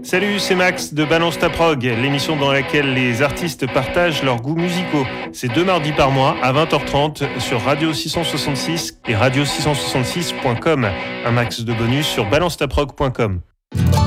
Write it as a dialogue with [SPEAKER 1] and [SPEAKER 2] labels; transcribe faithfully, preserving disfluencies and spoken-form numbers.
[SPEAKER 1] Salut, c'est Max de Balance ta prog, l'émission dans laquelle les artistes partagent leurs goûts musicaux. C'est deux mardis par mois à vingt heures trente sur Radio six cent soixante-six et radio six cent soixante-six point com. Un max de bonus sur balance ta prog point com.